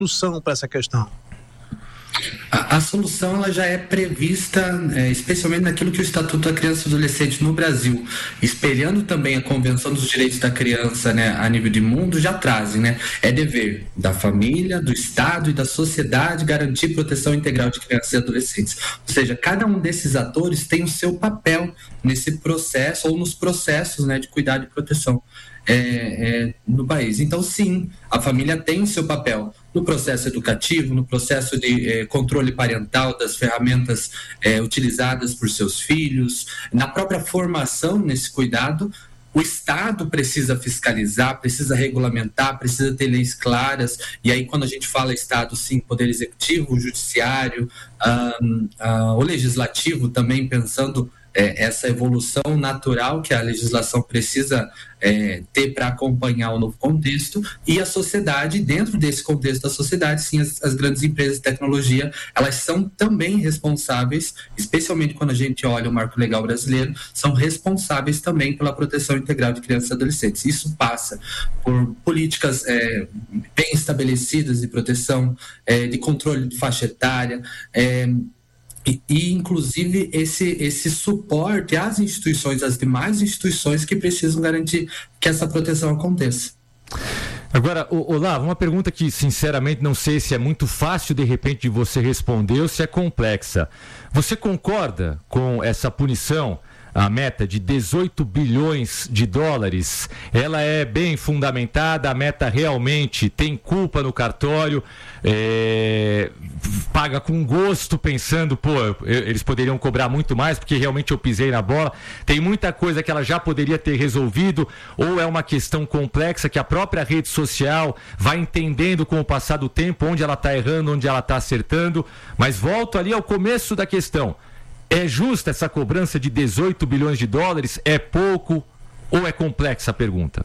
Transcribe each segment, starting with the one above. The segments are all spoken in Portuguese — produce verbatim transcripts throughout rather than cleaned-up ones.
solução para essa questão? A, a solução ela já é prevista, é, especialmente naquilo que o Estatuto da Criança e Adolescente no Brasil, espelhando também a Convenção dos Direitos da Criança, né, a nível de mundo, já trazem, né? É dever da família, do Estado e da sociedade garantir proteção integral de crianças e adolescentes. Ou seja, cada um desses atores tem o seu papel nesse processo ou nos processos, né, de cuidado e proteção é, é, no país. Então, sim, a família tem o seu papel no processo educativo, no processo de eh, controle parental das ferramentas eh, utilizadas por seus filhos, na própria formação nesse cuidado. O Estado precisa fiscalizar, precisa regulamentar, precisa ter leis claras, e aí quando a gente fala Estado, sim, Poder Executivo, o Judiciário, um, uh, o Legislativo também pensando É, essa evolução natural que a legislação precisa é, ter para acompanhar o novo contexto, e a sociedade, dentro desse contexto da sociedade, sim, as, as grandes empresas de tecnologia, elas são também responsáveis, especialmente quando a gente olha o marco legal brasileiro, são responsáveis também pela proteção integral de crianças e adolescentes. Isso passa por políticas é, bem estabelecidas de proteção, é, de controle de faixa etária, é, E, e, inclusive, esse, esse suporte às instituições, às demais instituições que precisam garantir que essa proteção aconteça. Agora, Olavo, uma pergunta que, sinceramente, não sei se é muito fácil, de repente, de você responder ou se é complexa. Você concorda com essa punição? A meta de dezoito bilhões de dólares, ela é bem fundamentada, a meta realmente tem culpa no cartório, é, paga com gosto, pensando, pô, eles poderiam cobrar muito mais, porque realmente eu pisei na bola, tem muita coisa que ela já poderia ter resolvido, ou é uma questão complexa que a própria rede social vai entendendo com o passar do tempo, onde ela está errando, onde ela está acertando, mas volto ali ao começo da questão. É justa essa cobrança de dezoito bilhões de dólares? É pouco ou é complexa a pergunta?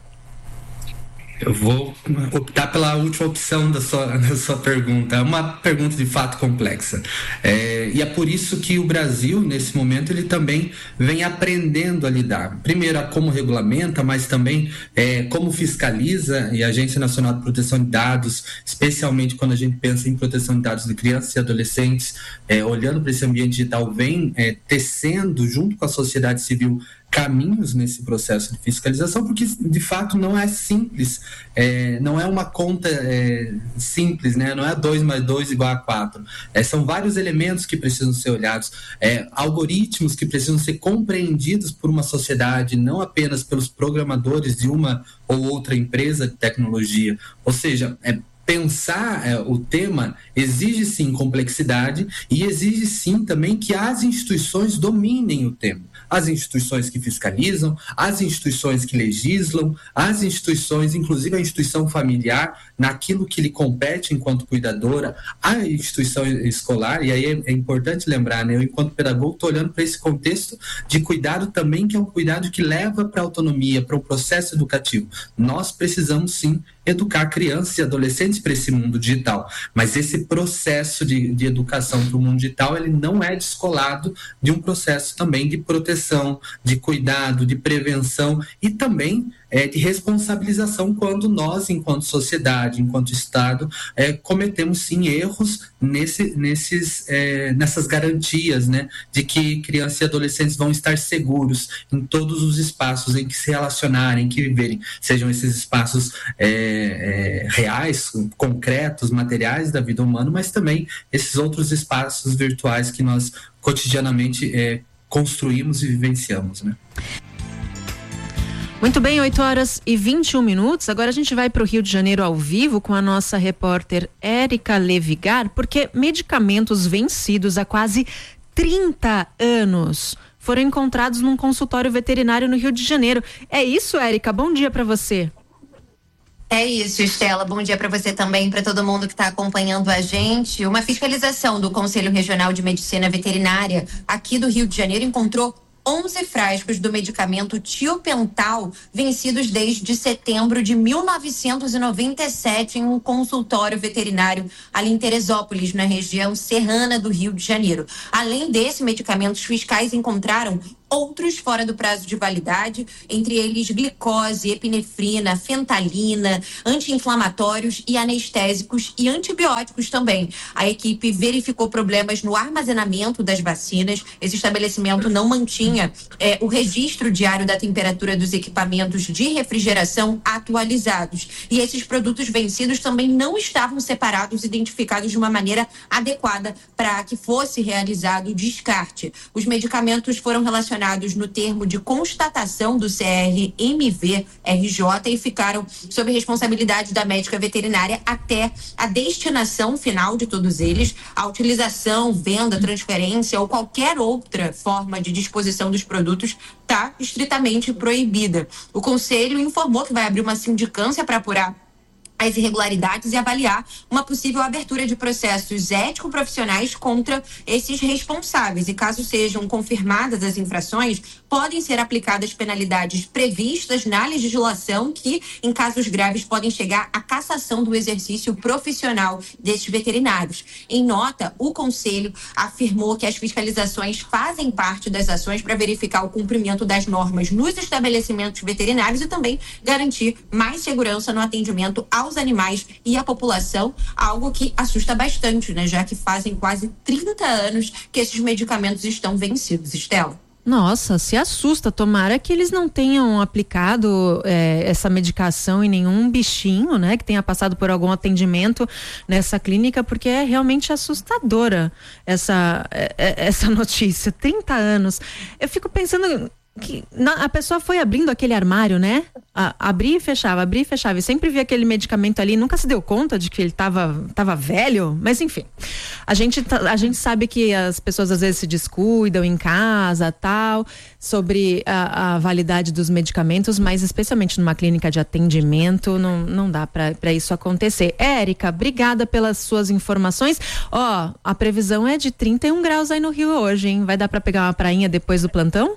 Eu vou optar pela última opção da sua, da sua pergunta. É uma pergunta de fato complexa. É, e é por isso que o Brasil, nesse momento, ele também vem aprendendo a lidar. Primeiro, a como regulamenta, mas também é, como fiscaliza, e a Agência Nacional de Proteção de Dados, especialmente quando a gente pensa em proteção de dados de crianças e adolescentes, é, olhando para esse ambiente digital, vem é, tecendo, junto com a sociedade civil, caminhos nesse processo de fiscalização, porque de fato não é simples, é, não é uma conta é, simples, né? Não é dois mais dois igual a quatro, é, são vários elementos que precisam ser olhados, é, algoritmos que precisam ser compreendidos por uma sociedade, não apenas pelos programadores de uma ou outra empresa de tecnologia, ou seja, é pensar é, o tema exige sim complexidade e exige sim também que as instituições dominem o tema. As instituições que fiscalizam, as instituições que legislam, as instituições, inclusive a instituição familiar, naquilo que lhe compete enquanto cuidadora, a instituição escolar, e aí é, é importante lembrar, né, eu enquanto pedagogo estou olhando para esse contexto de cuidado também, que é um cuidado que leva para a autonomia, para o processo educativo. Nós precisamos sim educar crianças e adolescentes para esse mundo digital, mas esse processo de, de educação para o mundo digital, ele não é descolado de um processo também de proteção, de cuidado, de prevenção e também é, de responsabilização quando nós, enquanto sociedade, enquanto Estado, é, cometemos sim erros nesse, nesses, é, nessas garantias, né, de que crianças e adolescentes vão estar seguros em todos os espaços em que se relacionarem, em que viverem, sejam esses espaços é, é, reais, concretos, materiais da vida humana, mas também esses outros espaços virtuais que nós cotidianamente é, construímos e vivenciamos, né? Muito bem, oito horas e vinte e um minutos. Agora a gente vai para o Rio de Janeiro ao vivo com a nossa repórter Érica Levigar, porque medicamentos vencidos há quase trinta anos foram encontrados num consultório veterinário no Rio de Janeiro. É isso, Érica? Bom dia para você. É isso, Estela. Bom dia para você também, para todo mundo que está acompanhando a gente. Uma fiscalização do Conselho Regional de Medicina Veterinária aqui do Rio de Janeiro encontrou onze frascos do medicamento tiopental vencidos desde setembro de mil novecentos e noventa e sete em um consultório veterinário ali em Teresópolis, na região serrana do Rio de Janeiro. Além desse medicamento, os fiscais encontraram outros fora do prazo de validade, entre eles glicose, epinefrina, fentalina, anti-inflamatórios e anestésicos e antibióticos também. A equipe verificou problemas no armazenamento das vacinas. Esse estabelecimento não mantinha é, o registro diário da temperatura dos equipamentos de refrigeração atualizados. E esses produtos vencidos também não estavam separados, identificados de uma maneira adequada para que fosse realizado o descarte. Os medicamentos foram relacionados no termo de constatação do C R M V R J e ficaram sob responsabilidade da médica veterinária até a destinação final de todos eles. A utilização, venda, transferência ou qualquer outra forma de disposição dos produtos está estritamente proibida. O Conselho informou que vai abrir uma sindicância para apurar as irregularidades e avaliar uma possível abertura de processos ético-profissionais contra esses responsáveis. E caso sejam confirmadas as infrações, podem ser aplicadas penalidades previstas na legislação que, em casos graves, podem chegar à cassação do exercício profissional desses veterinários. Em nota, o Conselho afirmou que as fiscalizações fazem parte das ações para verificar o cumprimento das normas nos estabelecimentos veterinários e também garantir mais segurança no atendimento ao aos animais e à população, algo que assusta bastante, né? Já que fazem quase trinta anos que esses medicamentos estão vencidos. Estela? Nossa, se assusta. Tomara que eles não tenham aplicado é, essa medicação em nenhum bichinho, né? Que tenha passado por algum atendimento nessa clínica, porque é realmente assustadora essa, é, essa notícia. trinta anos. Eu fico pensando que na, a pessoa foi abrindo aquele armário, né? A, abria e fechava, abria e fechava. E sempre via aquele medicamento ali, nunca se deu conta de que ele tava, tava velho. Mas enfim, a gente, a gente sabe que as pessoas às vezes se descuidam em casa, tal, sobre a, a validade dos medicamentos, mas especialmente numa clínica de atendimento, não, não dá para isso acontecer. Érica, obrigada pelas suas informações. Ó, a previsão é de trinta e um graus aí no Rio hoje, hein? Vai dar para pegar uma prainha depois do plantão?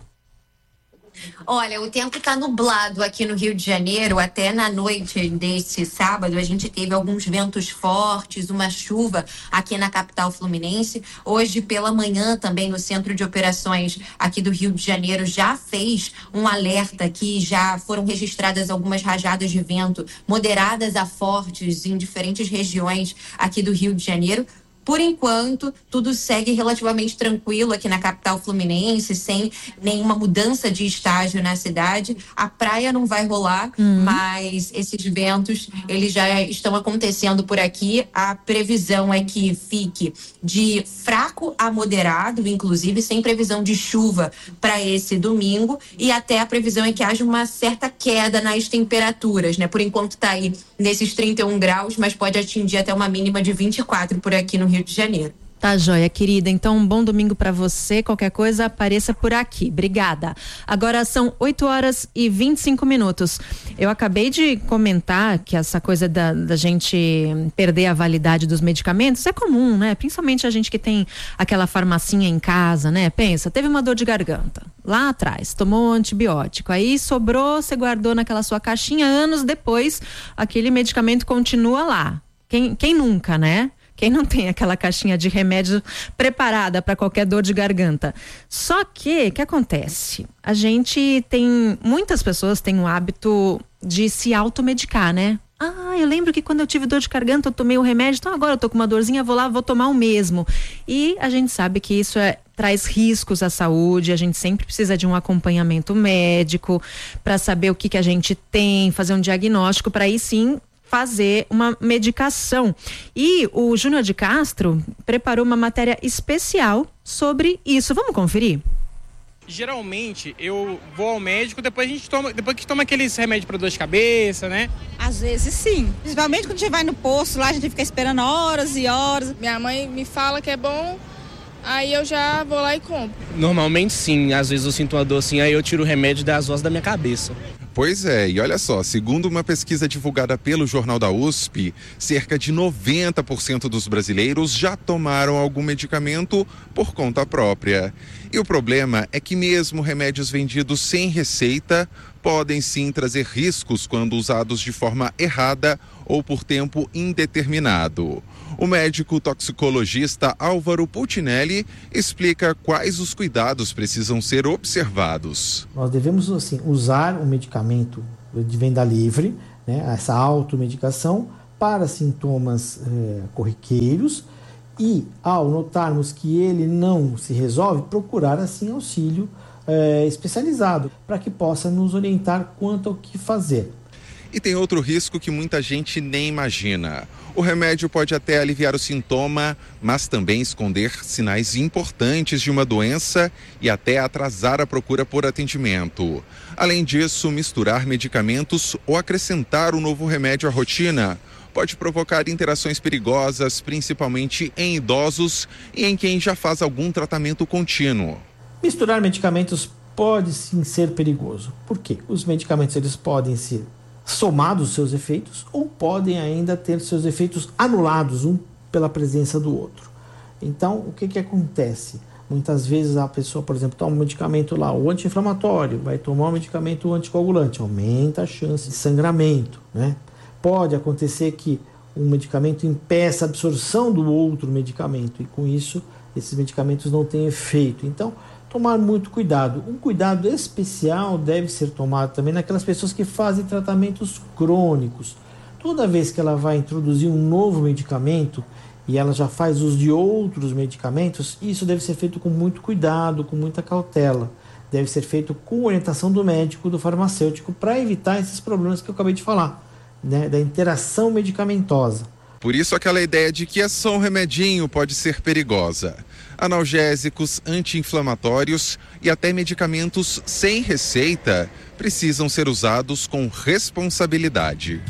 Olha, o tempo está nublado aqui no Rio de Janeiro. Até na noite desse sábado a gente teve alguns ventos fortes, uma chuva aqui na capital fluminense. Hoje pela manhã também no centro de operações aqui do Rio de Janeiro já fez um alerta que já foram registradas algumas rajadas de vento moderadas a fortes em diferentes regiões aqui do Rio de Janeiro. Por enquanto, tudo segue relativamente tranquilo aqui na capital fluminense, sem nenhuma mudança de estágio na cidade. A praia não vai rolar, uhum. mas esses ventos, eles já estão acontecendo por aqui. A previsão é que fique de fraco a moderado, inclusive sem previsão de chuva para esse domingo. E até a previsão é que haja uma certa queda nas temperaturas, né? Por enquanto está aí nesses trinta e um graus, mas pode atingir até uma mínima de vinte e quatro por aqui no Rio de Janeiro. Tá joia, querida. Então, um bom domingo para você. Qualquer coisa, apareça por aqui. Obrigada. Agora são oito horas e vinte e cinco minutos. Eu acabei de comentar que essa coisa da, da gente perder a validade dos medicamentos é comum, né? Principalmente a gente que tem aquela farmacinha em casa, né? Pensa, teve uma dor de garganta lá atrás, tomou um antibiótico, aí sobrou, você guardou naquela sua caixinha, anos depois, aquele medicamento continua lá. Quem, quem nunca, né? Quem não tem aquela caixinha de remédio preparada para qualquer dor de garganta. Só que, o que acontece? A gente tem, muitas pessoas têm o hábito de se automedicar, né? Ah, eu lembro que quando eu tive dor de garganta eu tomei o remédio, então agora eu tô com uma dorzinha, vou lá, vou tomar o mesmo. E a gente sabe que isso é, traz riscos à saúde, a gente sempre precisa de um acompanhamento médico para saber o que que a gente tem, fazer um diagnóstico para aí sim fazer uma medicação. E o Júnior de Castro preparou uma matéria especial sobre isso. Vamos conferir? Geralmente eu vou ao médico depois a gente toma, depois que toma aqueles remédios para dor de cabeça, né? Às vezes sim. Principalmente quando a gente vai no posto, lá a gente fica esperando horas e horas. Minha mãe me fala que é bom, aí eu já vou lá e compro. Normalmente sim, às vezes eu sinto uma dor assim, aí eu tiro o remédio das vozes da minha cabeça. Pois é, e olha só, segundo uma pesquisa divulgada pelo Jornal da U S P, cerca de noventa por cento dos brasileiros já tomaram algum medicamento por conta própria. E o problema é que mesmo remédios vendidos sem receita podem sim trazer riscos quando usados de forma errada ou por tempo indeterminado. O médico toxicologista Álvaro Puccinelli explica quais os cuidados precisam ser observados. Nós devemos assim, usar o medicamento de venda livre, né, essa automedicação, para sintomas eh, corriqueiros e, ao notarmos que ele não se resolve, procurar assim auxílio eh, especializado para que possa nos orientar quanto ao que fazer. E tem outro risco que muita gente nem imagina. O remédio pode até aliviar o sintoma, mas também esconder sinais importantes de uma doença e até atrasar a procura por atendimento. Além disso, misturar medicamentos ou acrescentar um novo remédio à rotina pode provocar interações perigosas, principalmente em idosos e em quem já faz algum tratamento contínuo. Misturar medicamentos pode sim ser perigoso. Por quê? Os medicamentos eles podem ser somados seus efeitos ou podem ainda ter seus efeitos anulados um pela presença do outro. Então, o que que acontece? Muitas vezes a pessoa, por exemplo, toma um medicamento lá, o anti-inflamatório, vai tomar um medicamento anticoagulante, aumenta a chance de sangramento, né? Pode acontecer que um medicamento impeça a absorção do outro medicamento e com isso esses medicamentos não têm efeito. Então, tomar muito cuidado. Um cuidado especial deve ser tomado também naquelas pessoas que fazem tratamentos crônicos. Toda vez que ela vai introduzir um novo medicamento e ela já faz uso de outros medicamentos, isso deve ser feito com muito cuidado, com muita cautela. Deve ser feito com orientação do médico, do farmacêutico, para evitar esses problemas que eu acabei de falar, né, da interação medicamentosa. Por isso aquela ideia de que é só um remedinho pode ser perigosa. Analgésicos, anti-inflamatórios e até medicamentos sem receita precisam ser usados com responsabilidade.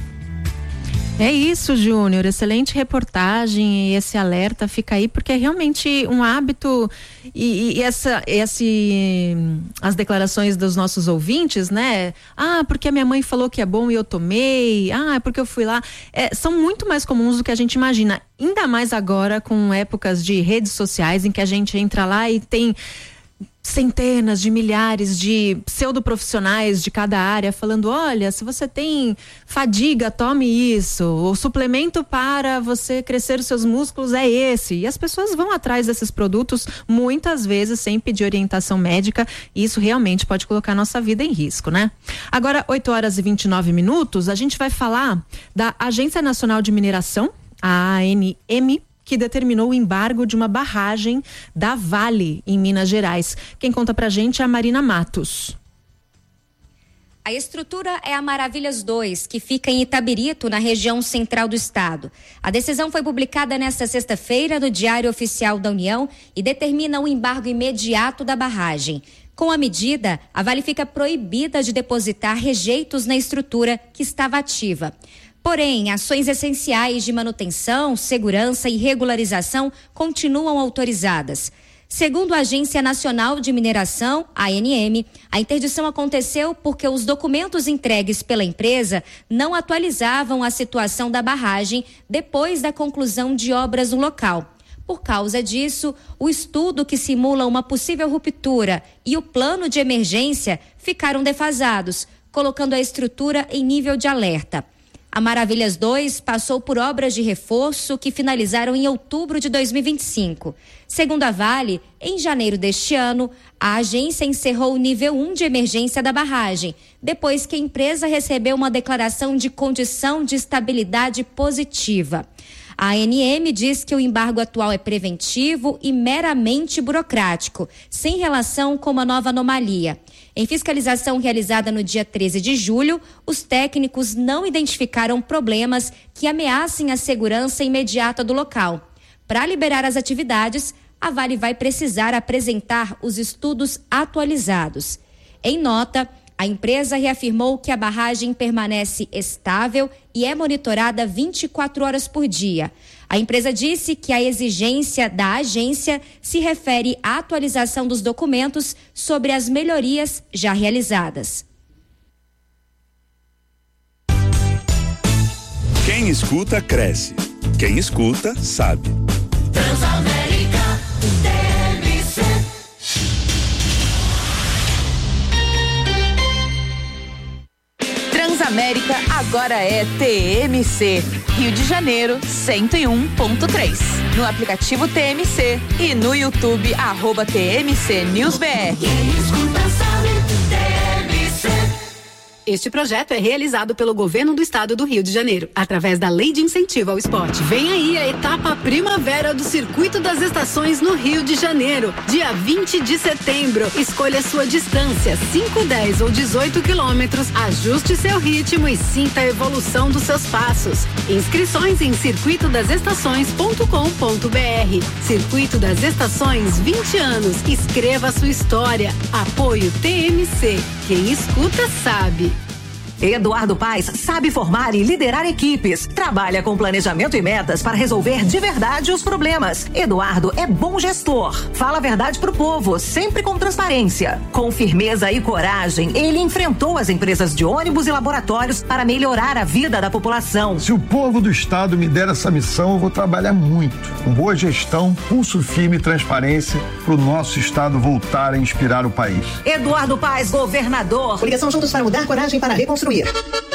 É isso, Júnior. Excelente reportagem e esse alerta fica aí porque é realmente um hábito e, e essa, esse, as declarações dos nossos ouvintes, né? Ah, porque a minha mãe falou que é bom e eu tomei. Ah, é porque eu fui lá. É, são muito mais comuns do que a gente imagina. Ainda mais agora com épocas de redes sociais em que a gente entra lá e tem centenas de milhares de pseudoprofissionais de cada área falando, olha, se você tem fadiga, tome isso, o suplemento para você crescer os seus músculos é esse, e as pessoas vão atrás desses produtos muitas vezes sem pedir orientação médica, e isso realmente pode colocar a nossa vida em risco, né? Agora, oito horas e vinte e nove minutos, a gente vai falar da Agência Nacional de Mineração, a A N M, que determinou o embargo de uma barragem da Vale, em Minas Gerais. Quem conta pra gente é a Marina Matos. A estrutura é a Maravilhas dois, que fica em Itabirito, na região central do estado. A decisão foi publicada nesta sexta-feira no Diário Oficial da União e determina o embargo imediato da barragem. Com a medida, a Vale fica proibida de depositar rejeitos na estrutura que estava ativa. Porém, ações essenciais de manutenção, segurança e regularização continuam autorizadas. Segundo a Agência Nacional de Mineração, a A N M, a interdição aconteceu porque os documentos entregues pela empresa não atualizavam a situação da barragem depois da conclusão de obras no local. Por causa disso, o estudo que simula uma possível ruptura e o plano de emergência ficaram defasados, colocando a estrutura em nível de alerta. A Maravilhas dois passou por obras de reforço que finalizaram em outubro de dois mil e vinte e cinco. Segundo a Vale, em janeiro deste ano, a agência encerrou o nível um de emergência da barragem, depois que a empresa recebeu uma declaração de condição de estabilidade positiva. A A N M diz que o embargo atual é preventivo e meramente burocrático, sem relação com uma nova anomalia. Em fiscalização realizada no dia treze de julho, os técnicos não identificaram problemas que ameacem a segurança imediata do local. Para liberar as atividades, a Vale vai precisar apresentar os estudos atualizados. Em nota, a empresa reafirmou que a barragem permanece estável e é monitorada vinte e quatro horas por dia. A empresa disse que a exigência da agência se refere à atualização dos documentos sobre as melhorias já realizadas. Quem escuta, cresce. Quem escuta, sabe. Transamérica T M C. Transamérica agora é T M C. Rio de Janeiro, cento e um ponto três. No aplicativo T M C e no YouTube, arroba T M C News B R. Quem escuta sabe, T M C. Este projeto é realizado pelo Governo do Estado do Rio de Janeiro, através da Lei de Incentivo ao Esporte. Vem aí a etapa primavera do Circuito das Estações no Rio de Janeiro, dia vinte de setembro. Escolha sua distância, cinco, dez ou dezoito quilômetros, ajuste seu ritmo e sinta a evolução dos seus passos. Inscrições em circuito das estações ponto com ponto b r. Circuito das Estações, vinte anos. Escreva sua história. Apoio T M C. Quem escuta sabe. Eduardo Paes sabe formar e liderar equipes. Trabalha com planejamento e metas para resolver de verdade os problemas. Eduardo é bom gestor. Fala a verdade pro povo, sempre com transparência. Com firmeza e coragem, ele enfrentou as empresas de ônibus e laboratórios para melhorar a vida da população. Se o povo do estado me der essa missão, eu vou trabalhar muito. Com boa gestão, pulso firme e transparência para o nosso estado voltar a inspirar o país. Eduardo Paes, governador. Coligação Juntos para Mudar, coragem para reconstruir.